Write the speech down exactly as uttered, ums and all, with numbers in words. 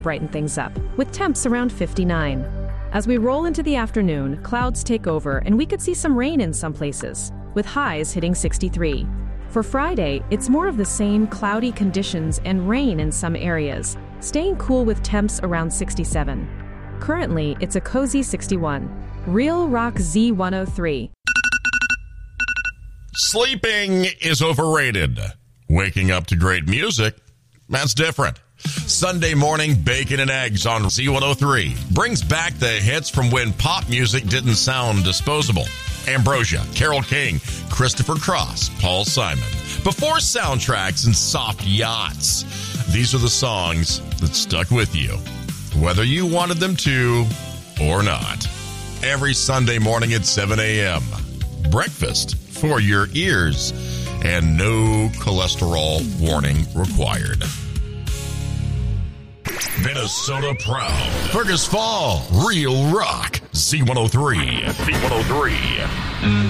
brighten things up, with temps around fifty-nine. As we roll into the afternoon, clouds take over and we could see some rain in some places, with highs hitting sixty-three. For Friday, it's more of the same cloudy conditions and rain in some areas, staying cool with temps around sixty-seven. Currently, it's a cozy sixty-one. Real Rock Z one oh three. Sleeping is overrated. Waking up to great music, that's different. Sunday morning bacon and eggs on Z one oh three brings back the hits from when pop music didn't sound disposable. Ambrosia, Carole King, Christopher Cross, Paul Simon. Before soundtracks and soft yachts, these are the songs that stuck with you, whether you wanted them to or not. Every Sunday morning at seven a.m. Breakfast for your ears, and no cholesterol warning required. Minnesota proud. Fergus Fall, Real Rock, Z one oh three. Z one oh three.